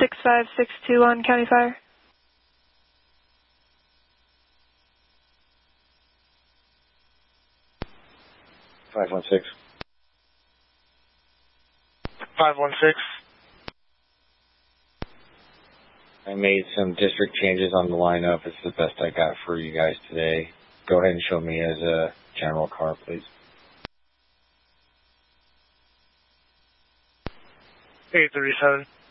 6562 on County Fire. Five one six. 516. I made some district changes on the lineup. It's the best I got for you guys today. Go ahead and show me as a general car, please. 837.